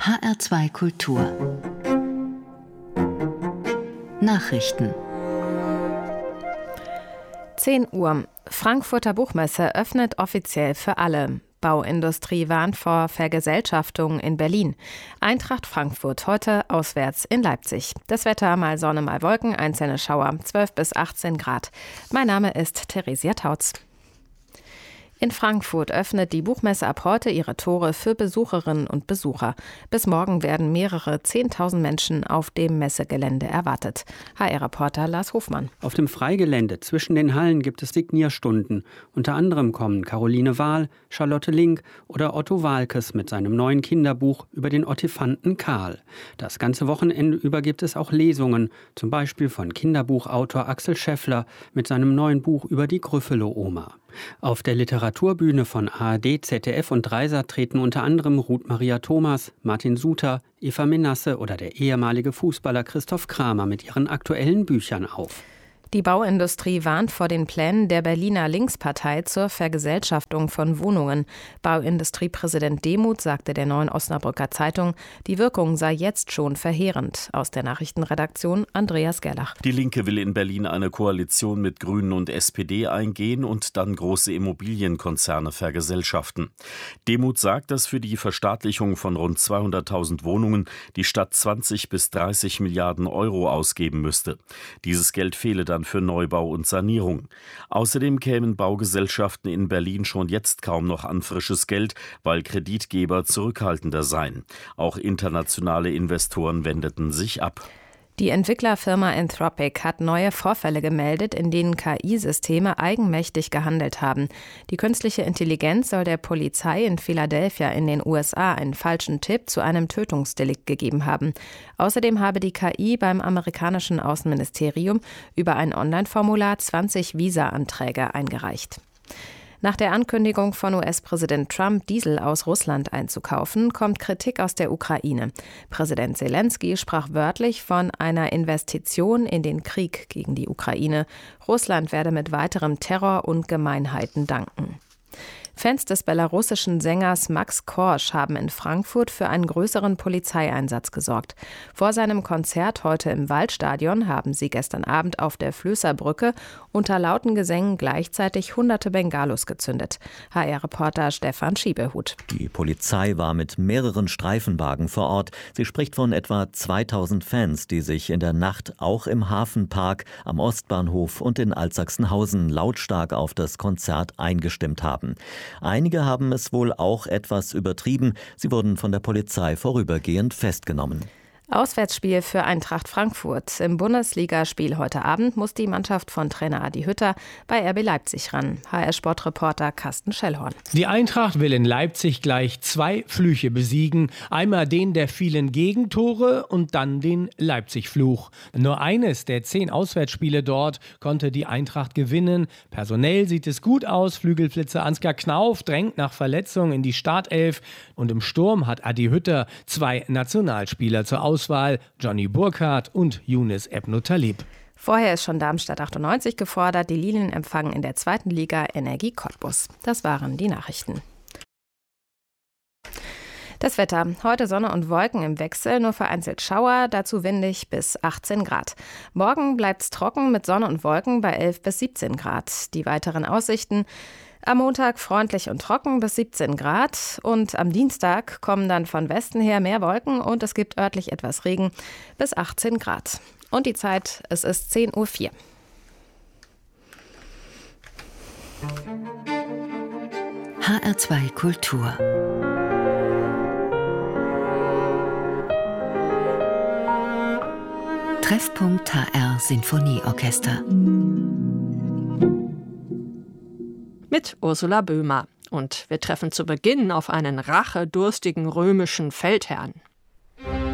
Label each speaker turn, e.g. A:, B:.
A: HR2 Kultur Nachrichten
B: 10 Uhr. Frankfurter Buchmesse öffnet offiziell für alle. Bauindustrie warnt vor Vergesellschaftung in Berlin. Eintracht Frankfurt heute auswärts in Leipzig. Das Wetter mal Sonne, mal Wolken, einzelne Schauer, 12 bis 18 Grad. Mein Name ist Theresia Tautz. In Frankfurt öffnet die Buchmesse ab heute ihre Tore für Besucherinnen und Besucher. Bis morgen werden mehrere 10.000 Menschen auf dem Messegelände erwartet. HR-Reporter Lars Hofmann.
C: Auf dem Freigelände zwischen den Hallen gibt es Signierstunden. Unter anderem kommen Caroline Wahl, Charlotte Link oder Otto Waalkes mit seinem neuen Kinderbuch über den Ottifanten Karl. Das ganze Wochenende über gibt es auch Lesungen, zum Beispiel von Kinderbuchautor Axel Scheffler mit seinem neuen Buch über die Grüffelo-Oma. Auf der Literaturbühne von ARD, ZDF und Dreisat treten unter anderem Ruth Maria Thomas, Martin Suter, Eva Menasse oder der ehemalige Fußballer Christoph Kramer mit ihren aktuellen Büchern auf.
B: Die Bauindustrie warnt vor den Plänen der Berliner Linkspartei zur Vergesellschaftung von Wohnungen. Bauindustriepräsident Demuth sagte der Neuen Osnabrücker Zeitung, die Wirkung sei jetzt schon verheerend. Aus der Nachrichtenredaktion Andreas Gerlach.
D: Die Linke will in Berlin eine Koalition mit Grünen und SPD eingehen und dann große Immobilienkonzerne vergesellschaften. Demuth sagt, dass für die Verstaatlichung von rund 200.000 Wohnungen die Stadt 20 bis 30 Milliarden Euro ausgeben müsste. Dieses Geld fehle dann für Neubau und Sanierung. Außerdem kämen Baugesellschaften in Berlin schon jetzt kaum noch an frisches Geld, weil Kreditgeber zurückhaltender seien. Auch internationale Investoren wendeten sich ab.
B: Die Entwicklerfirma Anthropic hat neue Vorfälle gemeldet, in denen KI-Systeme eigenmächtig gehandelt haben. Die künstliche Intelligenz soll der Polizei in Philadelphia in den USA einen falschen Tipp zu einem Tötungsdelikt gegeben haben. Außerdem habe die KI beim amerikanischen Außenministerium über ein Online-Formular 20 Visa-Anträge eingereicht. Nach der Ankündigung von US-Präsident Trump, Diesel aus Russland einzukaufen, kommt Kritik aus der Ukraine. Präsident Zelensky sprach wörtlich von einer Investition in den Krieg gegen die Ukraine. Russland werde mit weiterem Terror und Gemeinheiten danken. Fans des belarussischen Sängers Max Korsch haben in Frankfurt für einen größeren Polizeieinsatz gesorgt. Vor seinem Konzert heute im Waldstadion haben sie gestern Abend auf der Flößerbrücke unter lauten Gesängen gleichzeitig hunderte Bengalos gezündet. HR-Reporter Stefan Schiebehut.
E: Die Polizei war mit mehreren Streifenwagen vor Ort. Sie spricht von etwa 2000 Fans, die sich in der Nacht auch im Hafenpark, am Ostbahnhof und in Altsachsenhausen lautstark auf das Konzert eingestimmt haben. Einige haben es wohl auch etwas übertrieben. Sie wurden von der Polizei vorübergehend festgenommen.
B: Auswärtsspiel für Eintracht Frankfurt. Im Bundesligaspiel heute Abend muss die Mannschaft von Trainer Adi Hütter bei RB Leipzig ran. HR-Sportreporter Carsten Schellhorn.
F: Die Eintracht will in Leipzig gleich 2 Flüche besiegen. Einmal den der vielen Gegentore und dann den Leipzig-Fluch. Nur eines der 10 Auswärtsspiele dort konnte die Eintracht gewinnen. Personell sieht es gut aus. Flügelflitzer Ansgar Knauf drängt nach Verletzung in die Startelf. Und im Sturm hat Adi Hütter 2 Nationalspieler zur Auswahl, Johnny Burkhardt und Younes Ebnu Talib.
B: Vorher ist schon Darmstadt 98 gefordert. Die Lilien empfangen in der 2. Liga Energie Cottbus. Das waren die Nachrichten. Das Wetter. Heute Sonne und Wolken im Wechsel, nur vereinzelt Schauer, dazu windig bis 18 Grad. Morgen bleibt es trocken mit Sonne und Wolken bei 11 bis 17 Grad. Die weiteren Aussichten: am Montag freundlich und trocken bis 17 Grad und am Dienstag kommen dann von Westen her mehr Wolken und es gibt örtlich etwas Regen bis 18 Grad. Und die Zeit, es ist 10:04 Uhr.
A: HR2 Kultur Treffpunkt HR Sinfonieorchester
G: mit Ursula Böhmer. Und wir treffen zu Beginn auf einen rachedurstigen römischen Feldherrn.